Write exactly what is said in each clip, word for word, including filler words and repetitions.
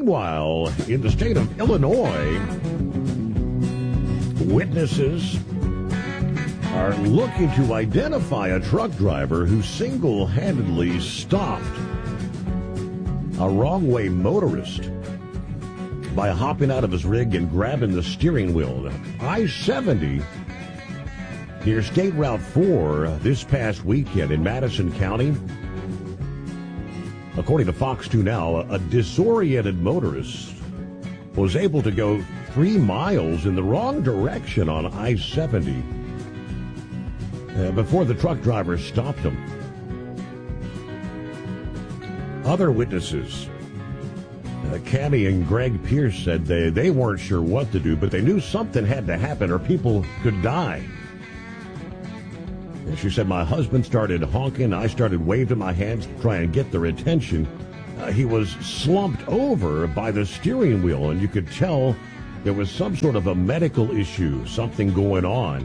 Meanwhile, in the state of Illinois, witnesses are looking to identify a truck driver who single-handedly stopped a wrong-way motorist by hopping out of his rig and grabbing the steering wheel. I seventy near State Route four this past weekend in Madison County. According to Fox two Now, a disoriented motorist was able to go three miles in the wrong direction on I seventy uh, before the truck driver stopped him. Other witnesses, uh, Cammie and Greg Pierce, said they, they weren't sure what to do, but they knew something had to happen or people could die. And she said, my husband started honking. I started waving my hands to try and get their attention. Uh, he was slumped over by the steering wheel, and you could tell there was some sort of a medical issue, something going on.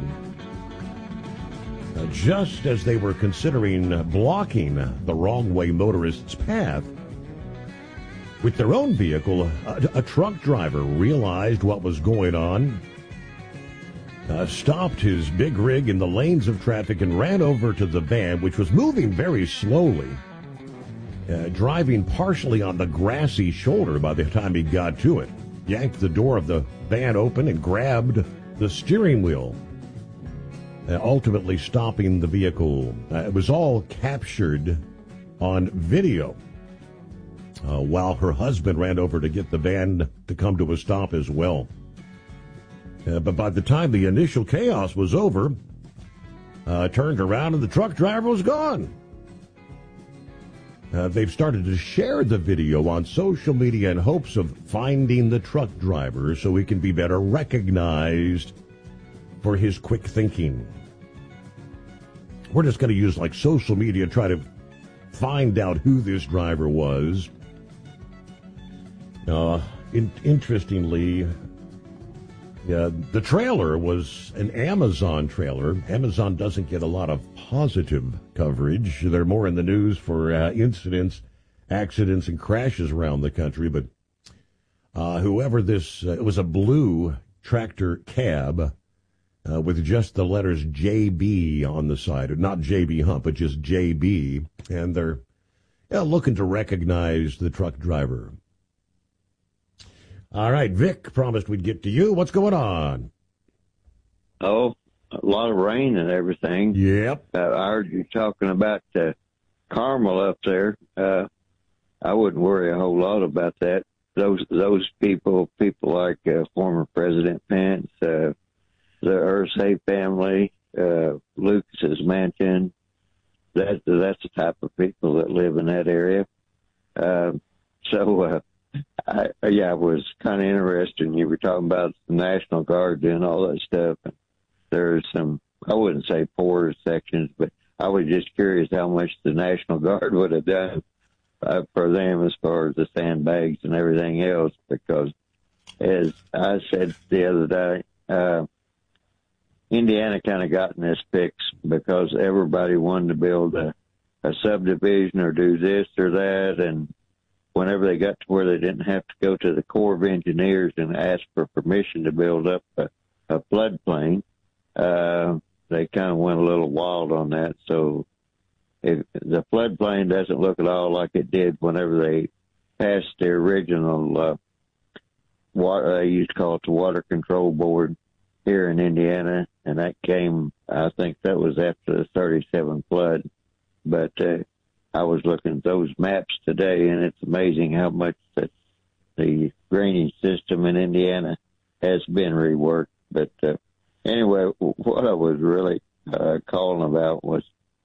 Uh, just as they were considering blocking the wrong-way motorist's path with their own vehicle, a, a truck driver realized what was going on, Uh, stopped his big rig in the lanes of traffic and ran over to the van, which was moving very slowly, uh, driving partially on the grassy shoulder by the time he got to it. Yanked the door of the van open and grabbed the steering wheel, uh, ultimately stopping the vehicle. Uh, it was all captured on video uh, while her husband ran over to get the van to come to a stop as well. Uh, but by the time the initial chaos was over, uh, turned around and the truck driver was gone. Uh, they've started to share the video on social media in hopes of finding the truck driver so he can be better recognized for his quick thinking. We're just going to use like social media to try to find out who this driver was. Uh, in- interestingly, Uh, the trailer was an Amazon trailer. Amazon doesn't get a lot of positive coverage. They're more in the news for uh, incidents, accidents, and crashes around the country. But uh, whoever this, uh, it was a blue tractor cab uh, with just the letters J B on the side. Not J B Hump, but just J B. And they're uh, looking to recognize the truck driver. All right, Vic, promised we'd get to you. What's going on? Oh, a lot of rain and everything. Yep. Uh, I heard you talking about uh, Carmel up there. Uh, I wouldn't worry a whole lot about that. Those those people, people like uh, former President Pence, uh, the Irsay family, uh, Lucas's mansion, that that's the type of people that live in that area. Uh, so. Uh, I, yeah, it was kind of interesting. You were talking about the National Guard doing all that stuff. And there's some, I wouldn't say poor sections, but I was just curious how much the National Guard would have done uh, for them as far as the sandbags and everything else. Because, as I said the other day, uh, Indiana kind of got in this fix because everybody wanted to build a, a subdivision or do this or that, and whenever they got to where they didn't have to go to the Corps of Engineers and ask for permission to build up a, a floodplain, uh, they kind of went a little wild on that. So if the floodplain doesn't look at all like it did whenever they passed the original uh, water, they used to call it the Water Control Board here in Indiana, and that came, I think that was after the thirty-seven flood. But uh, I was looking at those maps today, and it's amazing how much that the drainage system in Indiana has been reworked. But uh, anyway, what I was really uh, calling about was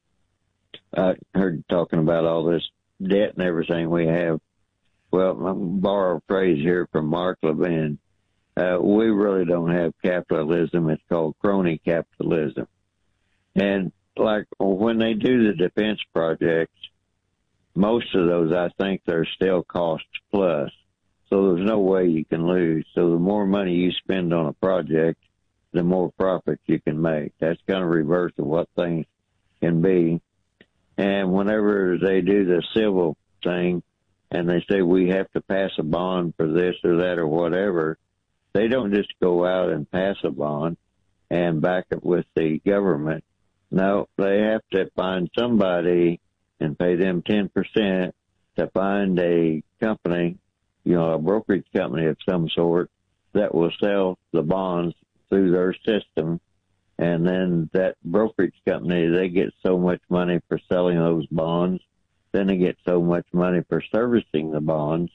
I heard you talking about all this debt and everything we have. Well, I'm going to borrow a phrase here from Mark Levin. Uh, we really don't have capitalism. It's called crony capitalism. And like when they do the defense projects, most of those, I think, they're still cost plus. So there's no way you can lose. So the more money you spend on a project, the more profit you can make. That's kind of reverse of what things can be. And whenever they do the civil thing, and they say we have to pass a bond for this or that or whatever, they don't just go out and pass a bond and back it with the government. No, they have to find somebody and pay them ten percent to find a company, you know, a brokerage company of some sort that will sell the bonds through their system. And then that brokerage company, they get so much money for selling those bonds. Then they get so much money for servicing the bonds.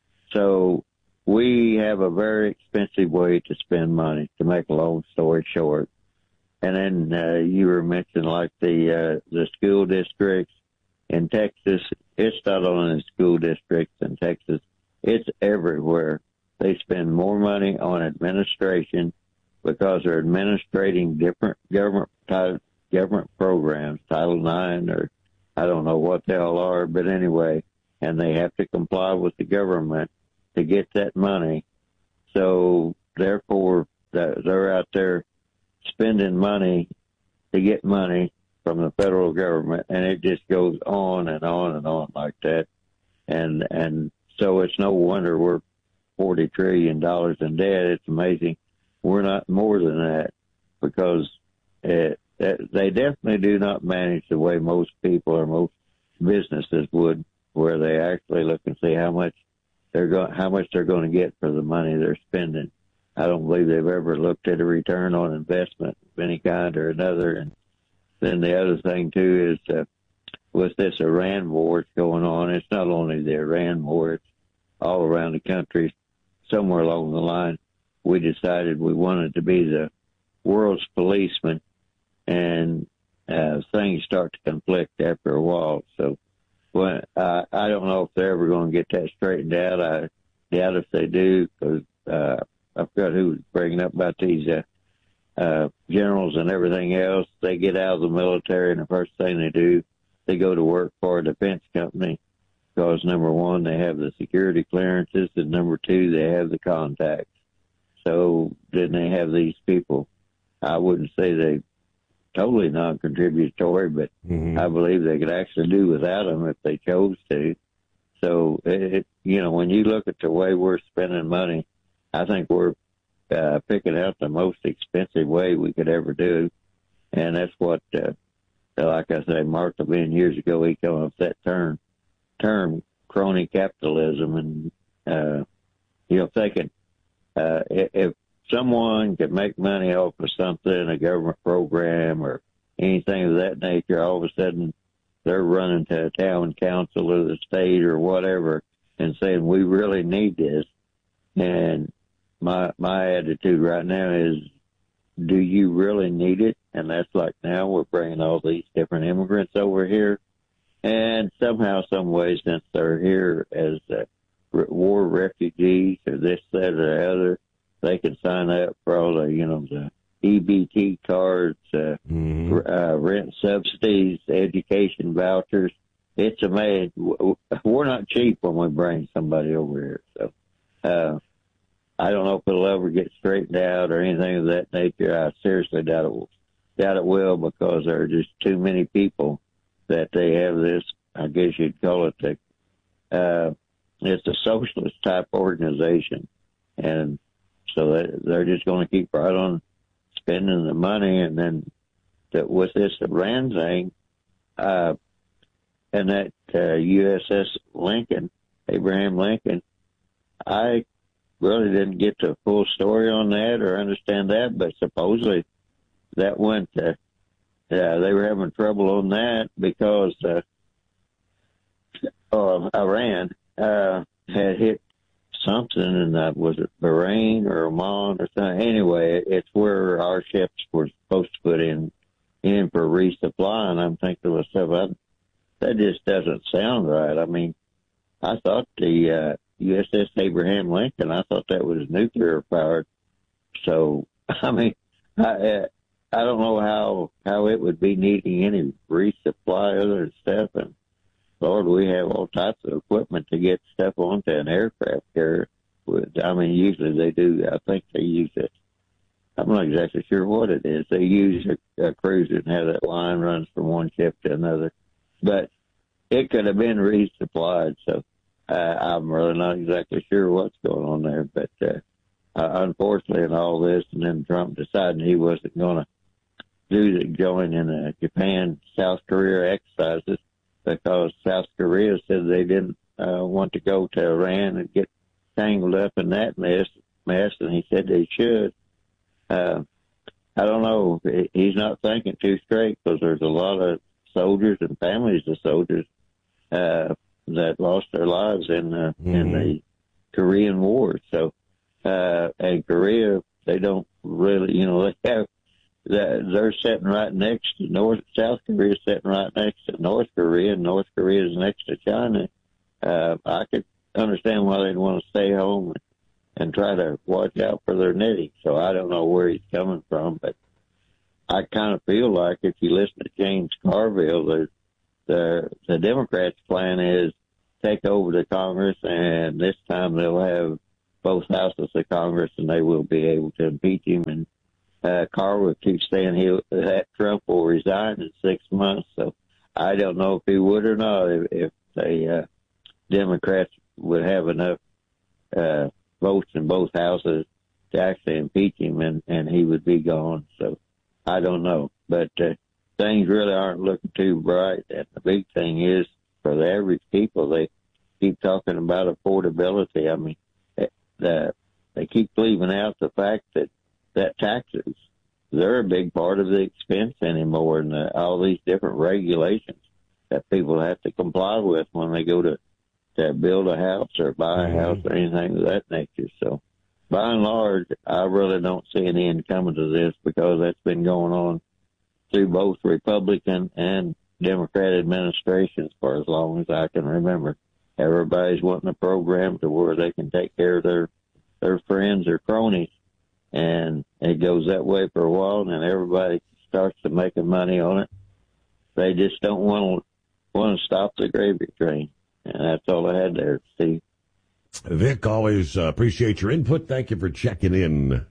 So we have a very expensive way to spend money, to make a long story short. And then uh, you were mentioning like the uh, the school districts in Texas. It's not only the school districts in Texas, it's everywhere. They spend more money on administration because they're administrating different government government programs, Title nine, or I don't know what they all are, but anyway, and they have to comply with the government to get that money. So therefore, they're out there spending money to get money from the federal government, and it just goes on and on and on like that. And and so it's no wonder we're forty trillion dollars in debt. It's amazing we're not more than that, because it, it, they definitely do not manage the way most people or most businesses would, where they actually look and see how much they're going, how much they're going to get for the money they're spending. I don't believe they've ever looked at a return on investment of any kind or another. And then the other thing too is uh, with this Iran war that's going on, it's not only the Iran war, it's all around the country. Somewhere along the line, we decided we wanted to be the world's policeman, and uh, things start to conflict after a while. So when, uh, I don't know if they're ever going to get that straightened out. I doubt if they do, because uh, I forgot who was bringing up about these uh, uh, generals and everything else. They get out of the military, and the first thing they do, they go to work for a defense company, because number one, they have the security clearances, and number two, they have the contacts. So then they have these people. I wouldn't say they totally non-contributory, but mm-hmm. I believe they could actually do without them if they chose to. So, it, you know, when you look at the way we're spending money, I think we're uh, picking out the most expensive way we could ever do. And that's what, uh, like I say, Mark Levin years ago, he came up with that term, term crony capitalism. And, uh, you know, thinking, uh, if someone could make money off of something, a government program or anything of that nature, all of a sudden they're running to a town council or the state or whatever and saying, we really need this. And my, my attitude right now is, do you really need it? And that's like now we're bringing all these different immigrants over here. And somehow, some way, since they're here as uh, war refugees or this, that, or the other, they can sign up for all the, you know, the E B T cards, uh, mm-hmm. uh, rent subsidies, education vouchers. It's amazing. We're not cheap when we bring somebody over here. So uh, I don't know if it'll ever get straightened out or anything of that nature. I seriously doubt it will, doubt it will, because there are just too many people that they have this, I guess you'd call it, the, uh, it's a socialist type organization. And so they're just going to keep right on spending the money. And then that with this Iran thing, uh, and that uh, U S S Lincoln, Abraham Lincoln, I really didn't get the full story on that or understand that, but supposedly that went to, uh, they were having trouble on that because uh, uh, Iran uh, had hit something, and that was it Bahrain or Oman or something. Anyway, it's where our ships were supposed to put in in for resupply, and I'm thinking to myself, I, that just doesn't sound right. I mean, I thought the uh, U S S Abraham Lincoln, I thought that was nuclear powered. So, I mean, I I don't know how how it would be needing any resupply other stuff, and Lord, we have all types of equipment to get stuff onto an aircraft carrier. I mean, usually they do. I think they use it. I'm not exactly sure what it is. They use a, a cruiser and have that line runs from one ship to another. But it could have been resupplied. So uh, I'm really not exactly sure what's going on there. But uh, uh, unfortunately, in all this, and then Trump deciding he wasn't going to do the join in uh, Japan, South Korea exercises because South Korea said they didn't uh, want to go to Iran and get tangled up in that mess. Mess, and he said they should. Uh, I don't know. He's not thinking too straight because there's a lot of soldiers and families of soldiers uh, that lost their lives in uh, mm-hmm. in the Korean War. So, uh, and Korea, they don't really, you know, they have that they're sitting right next to North South Korea, sitting right next to North Korea, and North Korea is next to China. Uh, I could understand why they'd want to stay home and, and try to watch out for their knitting. So I don't know where he's coming from, but I kind of feel like if you listen to James Carville, the the, the Democrats' plan is take over the Congress, and this time they'll have both houses of Congress, and they will be able to impeach him. And uh, Carville keeps saying he that Trump will resign in six months. So I don't know if he would or not. If, if the uh, Democrats would have enough uh, votes in both houses to actually impeach him, and, and he would be gone. So I don't know. But uh, things really aren't looking too bright. And the big thing is, for the average people, they keep talking about affordability. I mean, the, they keep leaving out the fact that, that taxes, they're a big part of the expense anymore, and uh, all these different regulations that people have to comply with when they go to, to build a house or buy a mm-hmm. house or anything of that nature. So by and large, I really don't see an end coming to this because that's been going on through both Republican and Democrat administrations for as long as I can remember. Everybody's wanting a program to where they can take care of their, their friends or cronies. And it goes that way for a while, and then everybody starts to making money on it. They just don't want to want to stop the gravy train. And that's all I had there, Steve. Vic, always uh, appreciate your input. Thank you for checking in.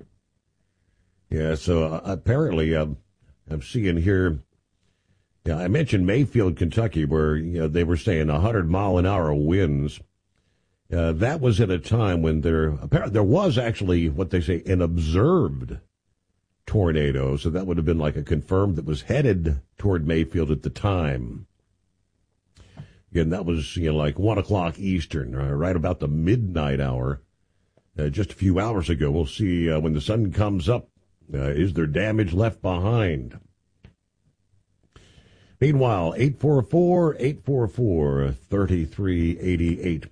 Yeah, so uh, apparently uh, I'm seeing here, yeah, I mentioned Mayfield, Kentucky, where you know, they were saying one hundred mile an hour winds. Uh, that was at a time when there apparently there was actually what they say an observed tornado. So that would have been like a confirmed that was headed toward Mayfield at the time. Again, that was you know like one o'clock Eastern, uh, right about the midnight hour, uh, just a few hours ago. We'll see uh, when the sun comes up. Uh, is there damage left behind? Meanwhile, eight four four, eight four four, three three eight eight.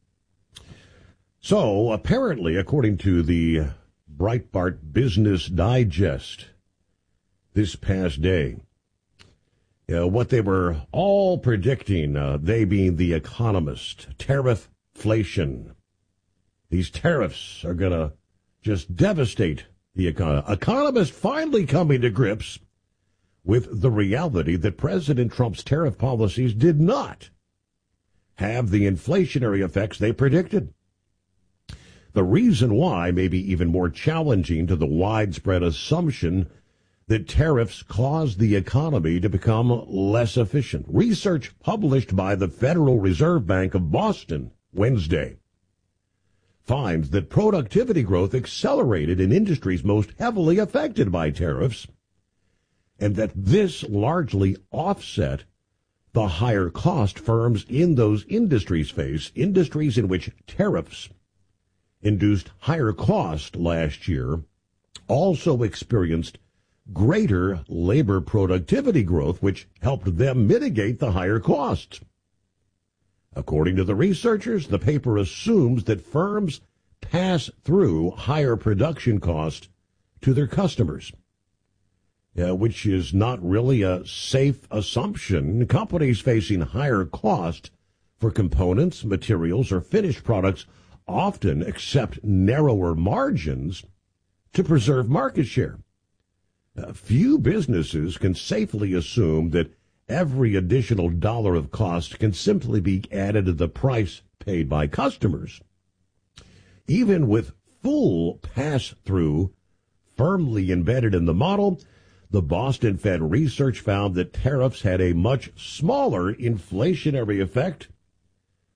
So, apparently, according to the Breitbart Business Digest this past day, uh, what they were all predicting, uh, they being the economist, tarifflation. These tariffs are going to just devastate the economy. Economists finally coming to grips with the reality that President Trump's tariff policies did not have the inflationary effects they predicted. The reason why may be even more challenging to the widespread assumption that tariffs caused the economy to become less efficient. Research published by the Federal Reserve Bank of Boston Wednesday finds that productivity growth accelerated in industries most heavily affected by tariffs, and that this largely offset the higher cost firms in those industries face, industries in which tariffs induced higher cost last year, also experienced greater labor productivity growth, which helped them mitigate the higher costs. According to the researchers, the paper assumes that firms pass through higher production costs to their customers, uh, which is not really a safe assumption. Companies facing higher cost for components, materials, or finished products often accept narrower margins to preserve market share. Uh, few businesses can safely assume that every additional dollar of cost can simply be added to the price paid by customers. Even with full pass-through firmly embedded in the model, the Boston Fed research found that tariffs had a much smaller inflationary effect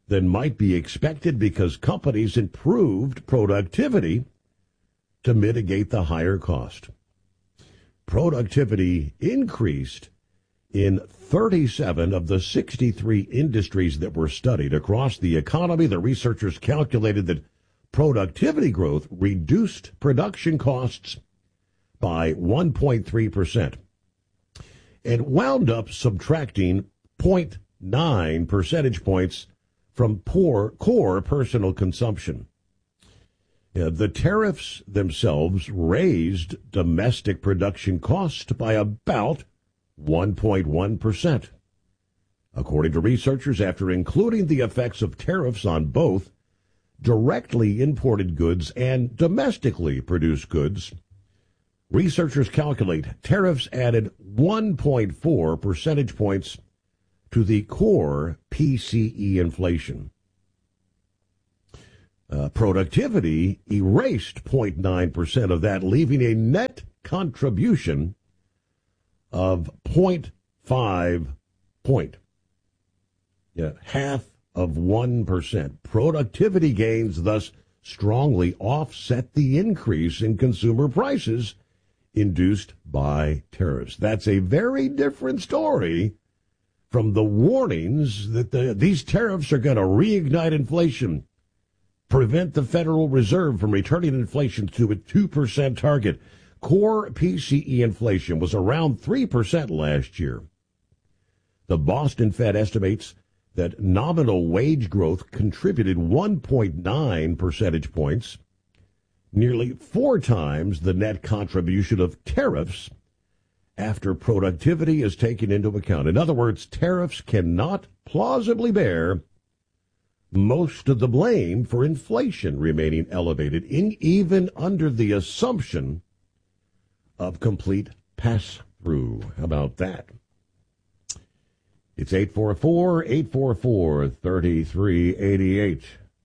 than might be expected because companies improved productivity to mitigate the higher cost. Productivity increased in thirty-seven of the sixty-three industries that were studied across the economy. The researchers calculated that productivity growth reduced production costs by one point three percent and wound up subtracting zero point nine percentage points from poor core personal consumption. Uh, the tariffs themselves raised domestic production costs by about one point one percent. According to researchers, after including the effects of tariffs on both directly imported goods and domestically produced goods, researchers calculate tariffs added one point four percentage points to the core P C E inflation. Uh, productivity erased zero point nine percent of that, leaving a net contribution of zero point five point. Yeah, half of one percent. Productivity gains thus strongly offset the increase in consumer prices induced by tariffs. That's a very different story from the warnings that the, these tariffs are going to reignite inflation, prevent the Federal Reserve from returning inflation to a two percent target. Core P C E inflation was around three percent last year. The Boston Fed estimates that nominal wage growth contributed one point nine percentage points, nearly four times the net contribution of tariffs after productivity is taken into account. In other words, tariffs cannot plausibly bear most of the blame for inflation remaining elevated, in, even under the assumption of complete pass-through. How about that? It's eight four four, eight four four, three three eight eight.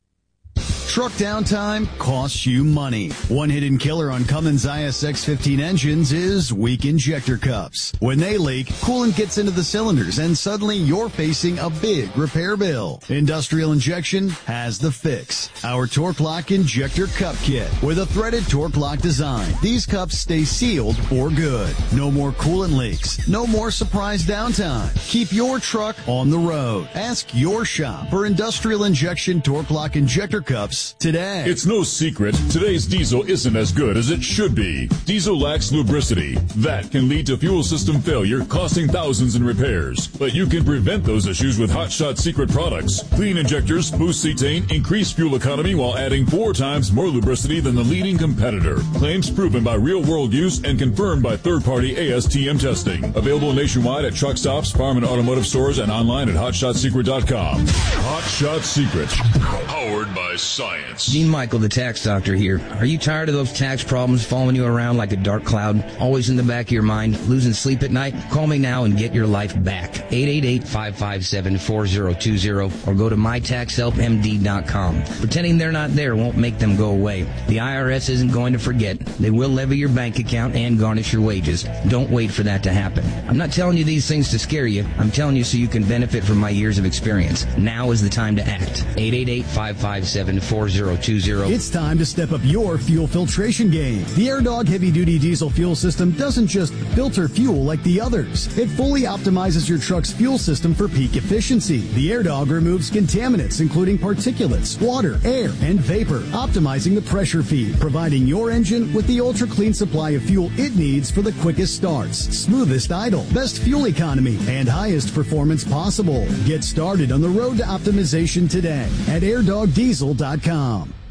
Truck downtime costs you money. One hidden killer on Cummins I S X fifteen engines is weak injector cups. When they leak, coolant gets into the cylinders and suddenly you're facing a big repair bill. Industrial Injection has the fix. Our Torque Lock Injector Cup Kit. With a threaded Torque Lock design, these cups stay sealed for good. No more coolant leaks. No more surprise downtime. Keep your truck on the road. Ask your shop for Industrial Injection Torque Lock Injector Cups today. It's no secret, today's diesel isn't as good as it should be. Diesel lacks lubricity. That can lead to fuel system failure, costing thousands in repairs. But you can prevent those issues with Hot Shot Secret products. Clean injectors, boost cetane, increase fuel economy while adding four times more lubricity than the leading competitor. Claims proven by real-world use and confirmed by third-party A S T M testing. Available nationwide at truck stops, farm and automotive stores, and online at hot shot secret dot com. Hot Shot Secret, powered by science. Gene Michael, the tax doctor here. Are you tired of those tax problems following you around like a dark cloud, always in the back of your mind, losing sleep at night? Call me now and get your life back. eight eight eight, five five seven, four zero two zero or go to my tax help m d dot com. Pretending they're not there won't make them go away. The I R S isn't going to forget. They will levy your bank account and garnish your wages. Don't wait for that to happen. I'm not telling you these things to scare you. I'm telling you so you can benefit from my years of experience. Now is the time to act. eight eight eight, five five seven, four zero two zero. It's time to step up your fuel filtration game. The AirDog heavy-duty diesel fuel system doesn't just filter fuel like the others. It fully optimizes your truck's fuel system for peak efficiency. The AirDog removes contaminants, including particulates, water, air, and vapor, optimizing the pressure feed, providing your engine with the ultra-clean supply of fuel it needs for the quickest starts, smoothest idle, best fuel economy, and highest performance possible. Get started on the road to optimization today at air dog diesel dot com.